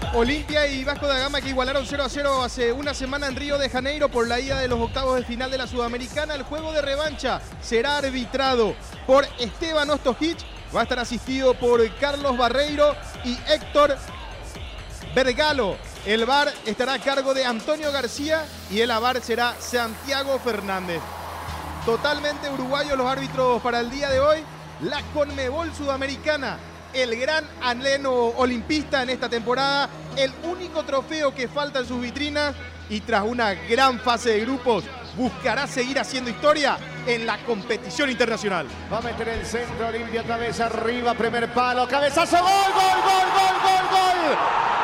Olimpia y Vasco da Gama, que igualaron 0-0 hace una semana en Río de Janeiro por la ida de los octavos de final de la Sudamericana. El juego de revancha será arbitrado por Esteban Ostojic. Va a estar asistido por Carlos Barreiro y Héctor Vergalo. El VAR estará a cargo de Antonio García y el AVAR será Santiago Fernández. Totalmente uruguayos los árbitros para el día de hoy. La Conmebol Sudamericana, el gran anhelo olimpista en esta temporada, el único trofeo que falta en sus vitrinas, y tras una gran fase de grupos buscará seguir haciendo historia en la competición internacional. Va a meter el centro, Olimpia otra vez arriba, primer palo, cabezazo, gol, gol, gol, gol, gol, gol.